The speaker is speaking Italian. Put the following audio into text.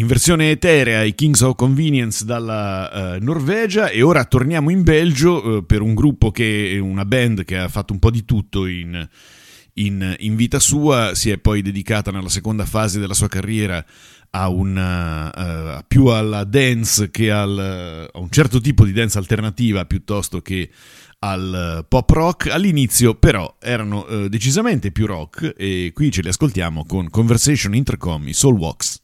in versione eterea i Kings of Convenience dalla Norvegia, e ora torniamo in Belgio per un gruppo una band che ha fatto un po' di tutto in vita sua. Si è poi dedicata nella seconda fase della sua carriera più alla dance che a un certo tipo di dance alternativa piuttosto che al pop rock. All'inizio però erano decisamente più rock, e qui ce li ascoltiamo con Conversation Intercom, i Soul Walks.